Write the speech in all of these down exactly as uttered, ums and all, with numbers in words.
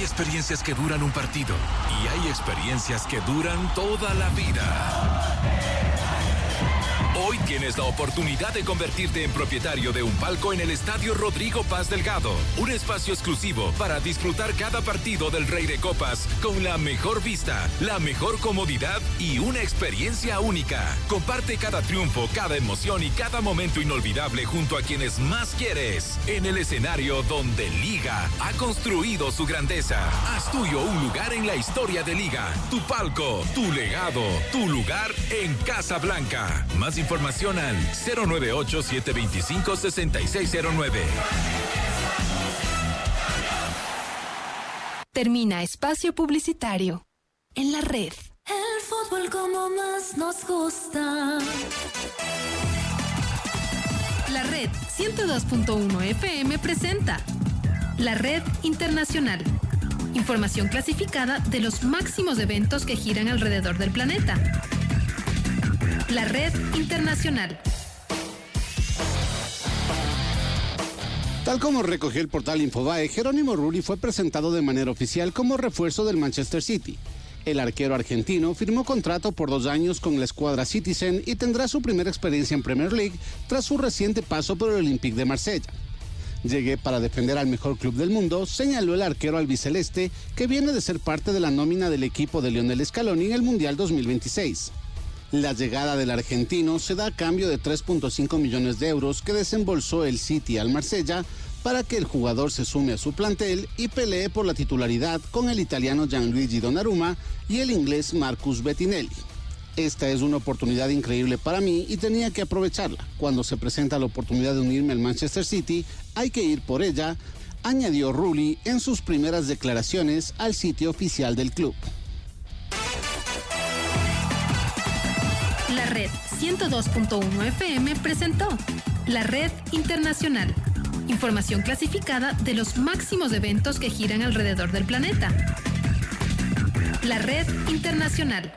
Hay experiencias que duran un partido y hay experiencias que duran toda la vida. Hoy tienes la oportunidad de convertirte en propietario de un palco en el Estadio Rodrigo Paz Delgado. Un espacio exclusivo para disfrutar cada partido del Rey de Copas con la mejor vista, la mejor comodidad y una experiencia única. Comparte cada triunfo, cada emoción y cada momento inolvidable junto a quienes más quieres. En el escenario donde Liga ha construido su grandeza. Haz tuyo un lugar en la historia de Liga. Tu palco, tu legado, tu lugar en Casablanca. Más información al cero nueve ocho, siete dos cinco, seis seis cero nueve. Termina espacio publicitario en la red. El fútbol como más nos gusta. La red ciento dos punto uno F M presenta La Red Internacional. Información clasificada de los máximos eventos que giran alrededor del planeta. La Red Internacional. Tal como recogió el portal Infobae, Jerónimo Rulli fue presentado de manera oficial como refuerzo del Manchester City. El arquero argentino firmó contrato por dos años con la escuadra Citizen y tendrá su primera experiencia en Premier League tras su reciente paso por el Olympique de Marsella. Llegué para defender al mejor club del mundo, señaló el arquero albiceleste, que viene de ser parte de la nómina del equipo de Lionel Scaloni en el Mundial dos mil veintiséis. La llegada del argentino se da a cambio de tres punto cinco millones de euros que desembolsó el City al Marsella para que el jugador se sume a su plantel y pelee por la titularidad con el italiano Gianluigi Donnarumma y el inglés Marcus Bettinelli. Esta es una oportunidad increíble para mí y tenía que aprovecharla. Cuando se presenta la oportunidad de unirme al Manchester City, hay que ir por ella, añadió Rulli en sus primeras declaraciones al sitio oficial del club. La Red ciento dos punto uno F M presentó La Red Internacional. Información clasificada de los máximos eventos que giran alrededor del planeta. La Red Internacional.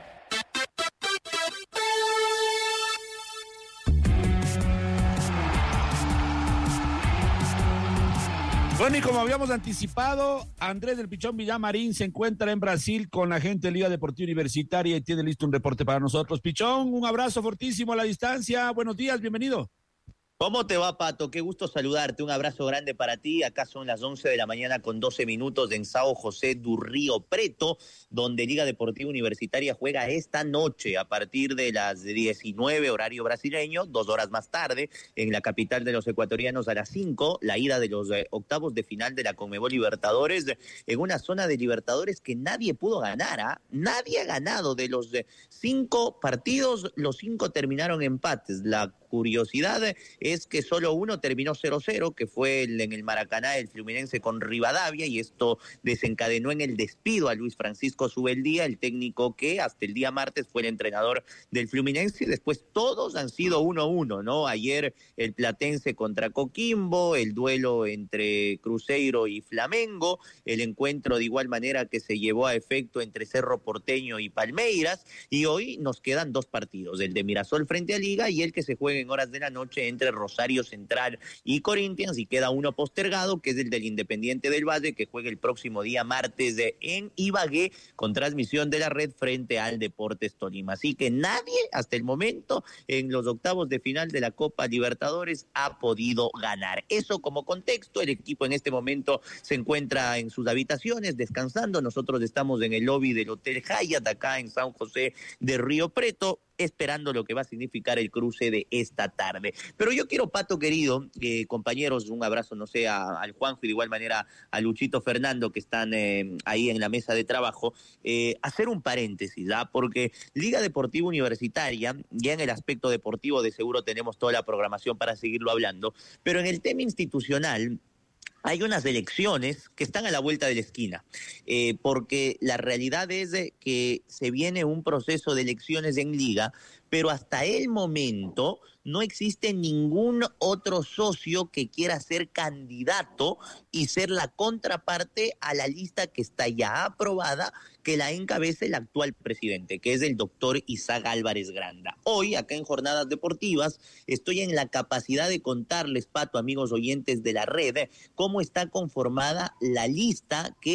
Bueno, y como habíamos anticipado, Andrés del Pichón Villamarín se encuentra en Brasil con la gente de Liga Deportiva Universitaria y tiene listo un reporte para nosotros. Pichón, un abrazo fortísimo a la distancia. Buenos días, bienvenido. ¿Cómo te va, Pato? Qué gusto saludarte. Un abrazo grande para ti. Acá son las once de la mañana con doce minutos en Sao José do Río Preto, donde Liga Deportiva Universitaria juega esta noche a partir de las diecinueve, horario brasileño, dos horas más tarde, en la capital de los ecuatorianos a las cinco, la ida de los eh, octavos de final de la Conmebol Libertadores, en una zona de Libertadores que nadie pudo ganar. ¿eh? Nadie ha ganado. De los eh, cinco partidos, los cinco terminaron empates. La curiosidad es que solo uno terminó cero cero, que fue el, en el Maracaná, el Fluminense con Rivadavia, y esto desencadenó en el despido a Luis Francisco Subeldía, el técnico que hasta el día martes fue el entrenador del Fluminense, y después todos han sido uno uno, ¿no? Ayer el Platense contra Coquimbo, el duelo entre Cruzeiro y Flamengo, el encuentro de igual manera que se llevó a efecto entre Cerro Porteño y Palmeiras, y hoy nos quedan dos partidos, el de Mirasol frente a Liga y el que se juega en horas de la noche entre Rosario Central y Corinthians, y queda uno postergado, que es el del Independiente del Valle, que juega el próximo día martes de, en Ibagué, con transmisión de la red frente al Deportes Tolima. Así que nadie hasta el momento en los octavos de final de la Copa Libertadores ha podido ganar. Eso como contexto. El equipo en este momento se encuentra en sus habitaciones descansando. Nosotros estamos en el lobby del Hotel Hyatt acá en San José de Río Preto, esperando lo que va a significar el cruce de esta tarde. Pero yo quiero, Pato querido, eh, compañeros, un abrazo, no sé, a, al Juanjo y de igual manera a Luchito Fernando, que están eh, ahí en la mesa de trabajo, eh, hacer un paréntesis, ¿ah? Porque Liga Deportiva Universitaria, ya en el aspecto deportivo de seguro tenemos toda la programación para seguirlo hablando, pero en el tema institucional hay unas elecciones que están a la vuelta de la esquina, eh, porque la realidad es que se viene un proceso de elecciones en Liga, pero hasta el momento no existe ningún otro socio que quiera ser candidato y ser la contraparte a la lista que está ya aprobada, que la encabece el actual presidente, que es el doctor Isaac Álvarez Granda. Hoy, acá en Jornadas Deportivas, estoy en la capacidad de contarles, Pato, amigos oyentes de la red, cómo está conformada la lista que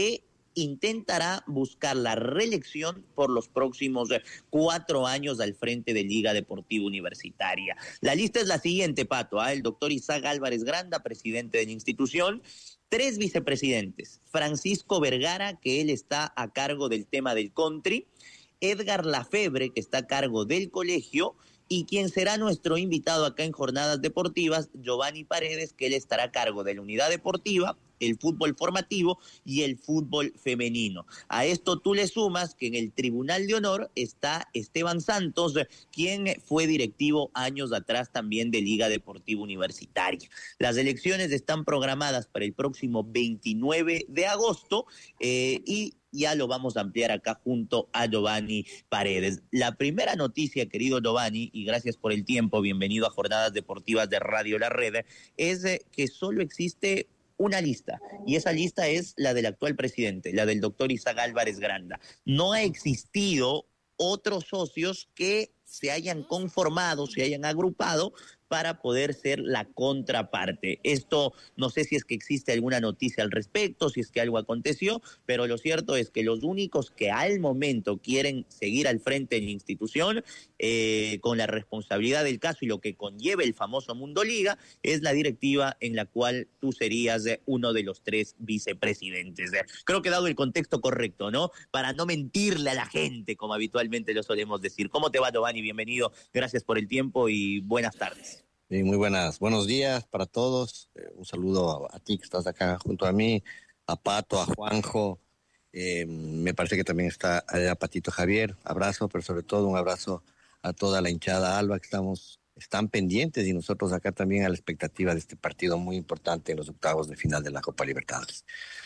intentará buscar la reelección por los próximos cuatro años al frente de Liga Deportiva Universitaria. La lista es la siguiente, Pato, ¿eh? El doctor Isaac Álvarez Granda, presidente de la institución, tres vicepresidentes, Francisco Vergara, que él está a cargo del tema del country, Edgar Lafebre, que está a cargo del colegio, y quien será nuestro invitado acá en Jornadas Deportivas, Giovanni Paredes, que él estará a cargo de la unidad deportiva, el fútbol formativo y el fútbol femenino. A esto tú le sumas que en el Tribunal de Honor está Esteban Santos, quien fue directivo años atrás también de Liga Deportiva Universitaria. Las elecciones están programadas para el próximo veintinueve de agosto eh, y ya lo vamos a ampliar acá junto a Giovanni Paredes. La primera noticia, querido Giovanni, y gracias por el tiempo, bienvenido a Jornadas Deportivas de Radio La Red, es que solo existe una lista, y esa lista es la del actual presidente, la del doctor Isaac Álvarez Granda. No ha existido otros socios que se hayan conformado, se hayan agrupado para poder ser la contraparte. Esto no sé si es que existe alguna noticia al respecto, si es que algo aconteció, pero lo cierto es que los únicos que al momento quieren seguir al frente de la institución eh, con la responsabilidad del caso y lo que conlleva el famoso Mundo Liga es la directiva en la cual tú serías eh, uno de los tres vicepresidentes. Eh. Creo que he dado el contexto correcto, ¿no? Para no mentirle a la gente, como habitualmente lo solemos decir. ¿Cómo te va, Giovanni? Bienvenido. Gracias por el tiempo y buenas tardes. Sí, muy buenas, buenos días para todos. Eh, un saludo a, a ti que estás acá junto a mí, a Pato, a Juanjo. Eh, me parece que también está a Patito Javier. Abrazo, pero sobre todo un abrazo a toda la hinchada Alba que estamos, están pendientes y nosotros acá también a la expectativa de este partido muy importante en los octavos de final de la Copa Libertadores.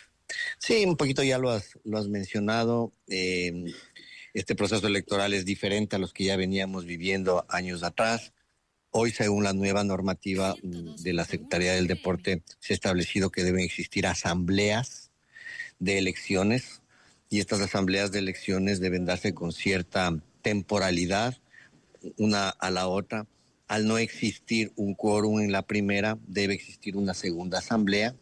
Sí, un poquito ya lo has, lo has mencionado. Eh, este proceso electoral es diferente a los que ya veníamos viviendo años atrás. Hoy, según la nueva normativa de la Secretaría del Deporte, se ha establecido que deben existir asambleas de elecciones y estas asambleas de elecciones deben darse con cierta temporalidad, una a la otra. Al no existir un quórum en la primera, debe existir una segunda asamblea.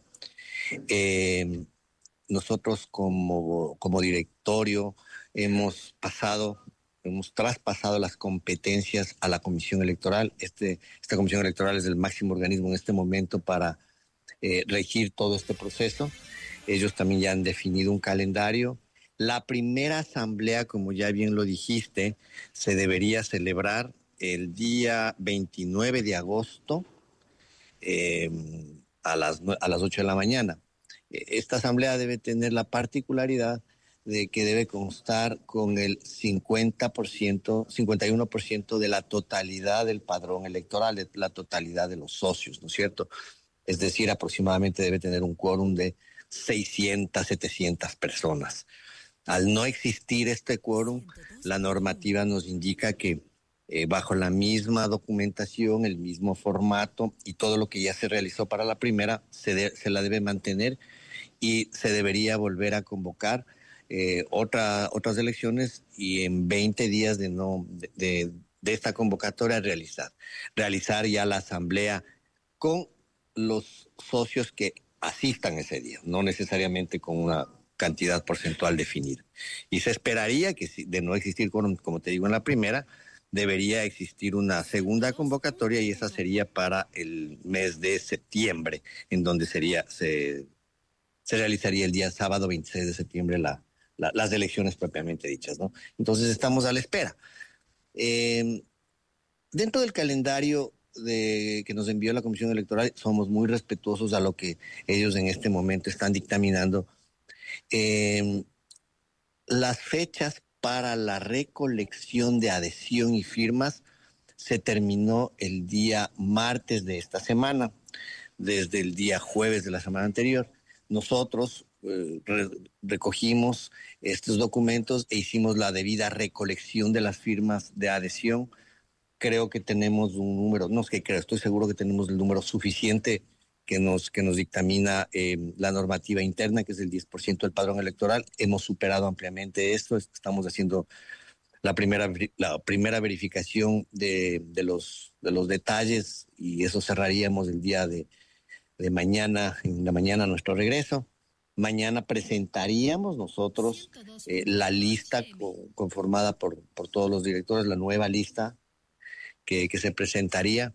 Eh, nosotros como, como directorio hemos pasado... Hemos traspasado las competencias a la Comisión Electoral. Este, esta Comisión Electoral es el máximo organismo en este momento para eh, regir todo este proceso. Ellos también ya han definido un calendario. La primera asamblea, como ya bien lo dijiste, se debería celebrar el día veintinueve de agosto eh, a las, a las ocho de la mañana. Esta asamblea debe tener la particularidad de que debe constar con el cincuenta por ciento, cincuenta y uno por ciento de la totalidad del padrón electoral, de la totalidad de los socios, ¿no es cierto? Es decir, aproximadamente debe tener un quórum de seiscientas, setecientas personas. Al no existir este quórum, la normativa nos indica que eh, bajo la misma documentación, el mismo formato y todo lo que ya se realizó para la primera, se, de, se la debe mantener y se debería volver a convocar Eh, otra, otras elecciones y en veinte días de, no, de, de, de esta convocatoria realizar, realizar ya la asamblea con los socios que asistan ese día, no necesariamente con una cantidad porcentual definida. Y se esperaría que si, de no existir, como, como te digo en la primera, debería existir una segunda convocatoria y esa sería para el mes de septiembre, en donde sería se, se realizaría el día sábado veintiséis de septiembre la La, las elecciones propiamente dichas, ¿no? Entonces estamos a la espera. Eh, dentro del calendario de, que nos envió la Comisión Electoral, somos muy respetuosos a lo que ellos en este momento están dictaminando. Eh, las fechas para la recolección de adhesión y firmas se terminó el día martes de esta semana, desde el día jueves de la semana anterior. Nosotros Re- recogimos estos documentos e hicimos la debida recolección de las firmas de adhesión. Creo que tenemos un número, no es que creo, estoy seguro que tenemos el número suficiente que nos, que nos dictamina eh, la normativa interna, que es el diez por ciento del padrón electoral. Hemos superado ampliamente esto, estamos haciendo la primera, la primera verificación de, de, los, de los detalles y eso cerraríamos el día de, de mañana, en la mañana nuestro regreso. Mañana presentaríamos nosotros eh, la lista co- conformada por, por todos los directores, la nueva lista que, que se presentaría.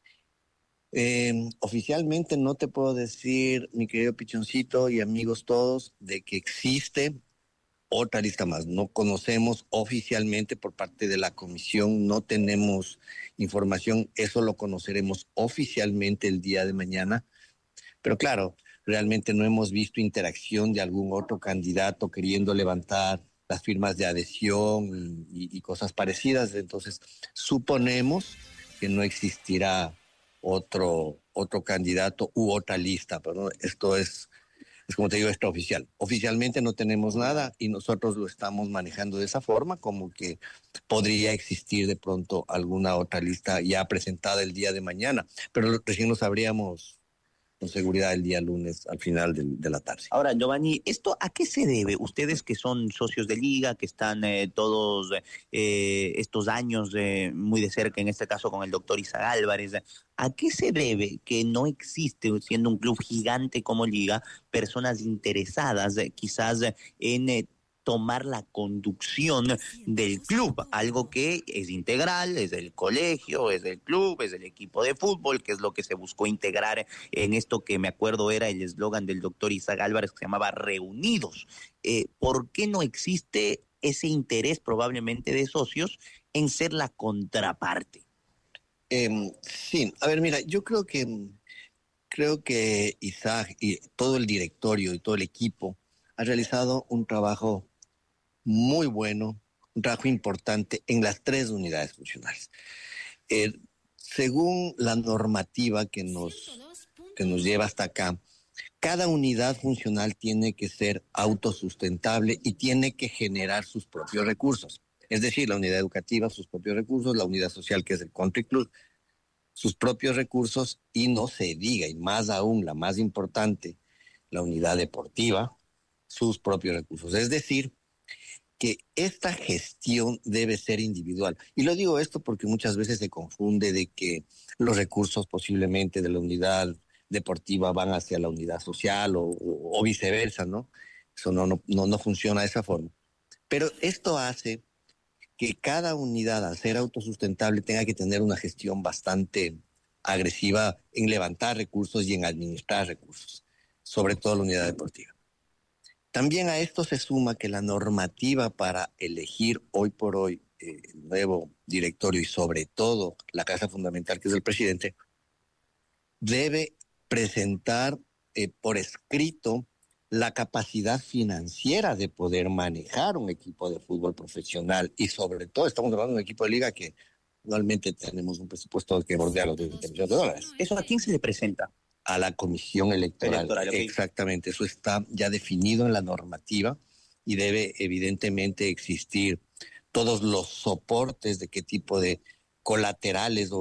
Eh, oficialmente no te puedo decir, mi querido Pichoncito y amigos todos, de que existe otra lista más. No conocemos oficialmente por parte de la comisión, no tenemos información, eso lo conoceremos oficialmente el día de mañana. Pero claro, realmente no hemos visto interacción de algún otro candidato queriendo levantar las firmas de adhesión y, y, y cosas parecidas. Entonces, suponemos que no existirá otro, otro candidato u otra lista, pero ¿no? Esto es, es como te digo, extraoficial. Oficialmente no tenemos nada y nosotros lo estamos manejando de esa forma, como que podría existir de pronto alguna otra lista ya presentada el día de mañana, pero recién lo sabríamos con seguridad el día lunes al final de, de la tarde. Ahora, Giovanni, ¿esto a qué se debe? Ustedes que son socios de liga, que están eh, todos eh, estos años eh, muy de cerca, en este caso con el doctor Isaac Álvarez, ¿a qué se debe que no existe, siendo un club gigante como Liga, personas interesadas eh, quizás eh, en eh, tomar la conducción del club, algo que es integral, es del colegio, es del club, es del equipo de fútbol, que es lo que se buscó integrar en esto que me acuerdo era el eslogan del doctor Isaac Álvarez, que se llamaba Reunidos? Eh, ¿Por qué no existe ese interés probablemente de socios en ser la contraparte? Eh, sí, a ver, mira, yo creo que, creo que Isaac y todo el directorio y todo el equipo ha realizado un trabajo muy bueno, un trabajo importante en las tres unidades funcionales. Eh, según la normativa que nos, que nos lleva hasta acá, cada unidad funcional tiene que ser autosustentable y tiene que generar sus propios recursos. Es decir, la unidad educativa, sus propios recursos, la unidad social, que es el country club, sus propios recursos, y no se diga, y más aún, la más importante, la unidad deportiva, sus propios recursos. Es decir, que esta gestión debe ser individual. Y lo digo esto porque muchas veces se confunde de que los recursos posiblemente de la unidad deportiva van hacia la unidad social o, o, o viceversa, ¿no? Eso no, no, no, no funciona de esa forma. Pero esto hace que cada unidad, al ser autosustentable, tenga que tener una gestión bastante agresiva en levantar recursos y en administrar recursos, sobre todo la unidad deportiva. También a esto se suma que la normativa para elegir hoy por hoy eh, el nuevo directorio y sobre todo la casa fundamental, que es el presidente, debe presentar eh, por escrito la capacidad financiera de poder manejar un equipo de fútbol profesional y sobre todo estamos hablando de un equipo de liga que anualmente tenemos un presupuesto que bordea los veinte millones de dólares. ¿Eso a quién se le presenta? A la comisión electoral. electoral okay. Exactamente, eso está ya definido en la normativa y debe evidentemente existir todos los soportes de qué tipo de colaterales o